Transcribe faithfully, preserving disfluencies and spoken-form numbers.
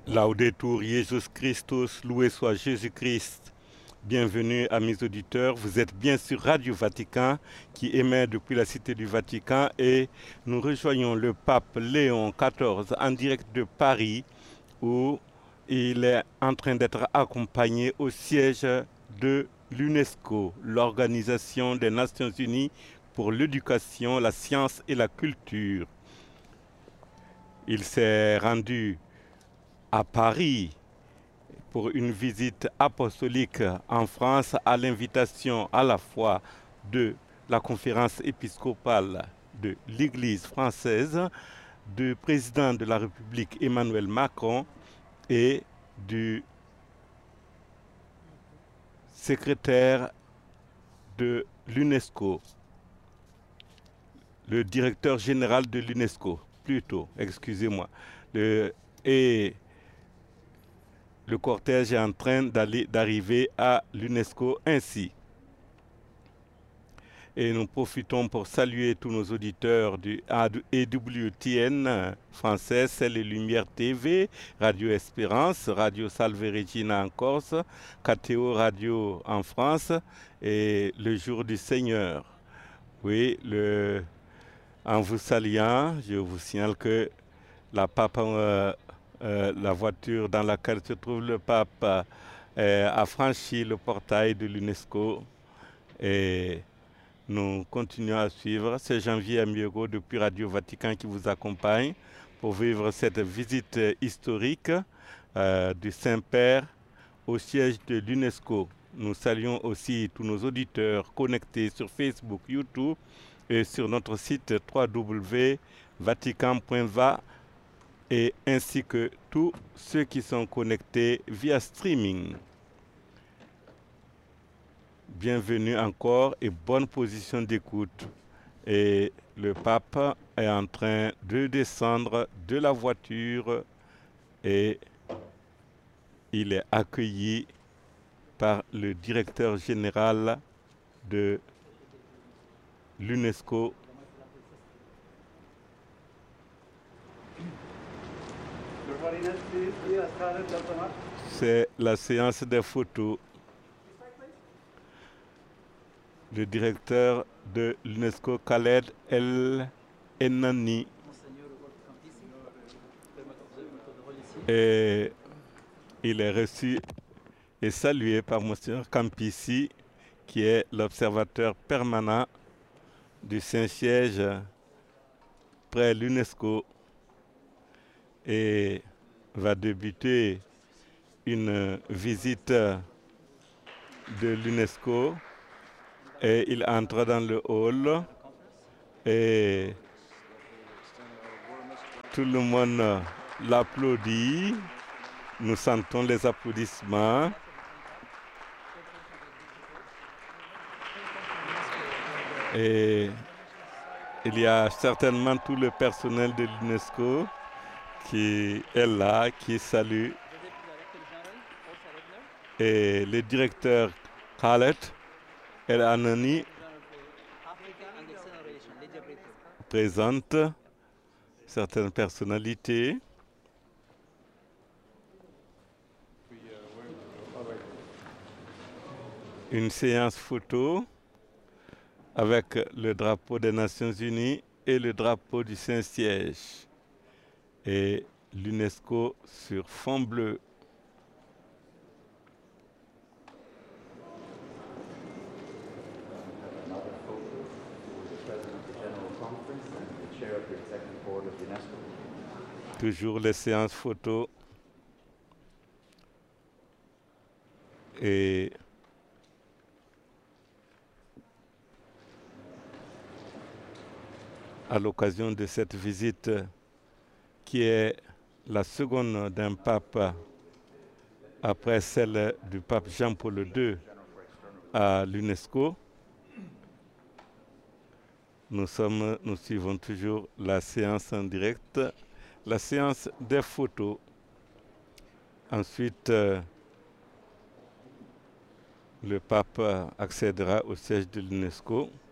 Laudetur Jesus Christus, loué soit Jésus-Christ. Bienvenue amis auditeurs, vous êtes bien sur Radio Vatican qui émet depuis la Cité du Vatican et nous rejoignons le pape Léon quatorze en direct de Paris où il est en train d'être accompagné au siège de l'UNESCO, l'Organisation des Nations Unies pour l'éducation, la science et la culture. Il s'est rendu à Paris pour une visite apostolique en France à l'invitation à la fois de la conférence épiscopale de l'Église française, du président de la République Emmanuel Macron et du secrétaire de l'UNESCO, le directeur général de l'UNESCO, plutôt, excusez-moi, le, et le cortège est en train d'aller d'arriver à l'UNESCO ainsi. Et nous profitons pour saluer tous nos auditeurs du A W T N français, C'est les Lumières T V, Radio Espérance, Radio Salve Regina en Corse, K T O Radio en France et Le Jour du Seigneur. Oui, le, en vous saluant, je vous signale que la pape... Euh, Euh, la voiture dans laquelle se trouve le pape euh, a franchi le portail de l'UNESCO et nous continuons à suivre. C'est Janvier Amiego depuis Radio Vatican qui vous accompagne pour vivre cette visite historique euh, du Saint-Père au siège de l'UNESCO. Nous saluons aussi tous nos auditeurs connectés sur Facebook, YouTube et sur notre site w w w point vatican point v a et ainsi que tous ceux qui sont connectés via streaming. Bienvenue encore et bonne position d'écoute. Et le pape est en train de descendre de la voiture et il est accueilli par le directeur général de l'UNESCO. C'est la séance des photos. Le directeur de l'UNESCO, Khaled El Ennani, et il est reçu et salué par Monseigneur Campissi, qui est l'observateur permanent du Saint-Siège près l'UNESCO, et va débuter une visite de l'UNESCO et il entre dans le hall et tout le monde l'applaudit. Nous sentons les applaudissements. Et il y a certainement tout le personnel de l'UNESCO qui est là, qui salue. Et le directeur Khaled El Ennani présente certaines personnalités. Une séance photo avec le drapeau des Nations Unies et le drapeau du Saint-Siège. Et l'UNESCO sur fond bleu. Toujours les séances photos. Et à l'occasion de cette visite qui est la seconde d'un pape après celle du pape Jean-Paul deux à l'UNESCO. Nous, sommes, nous suivons toujours la séance en direct, la séance des photos. Ensuite, euh, le pape accédera au siège de l'UNESCO.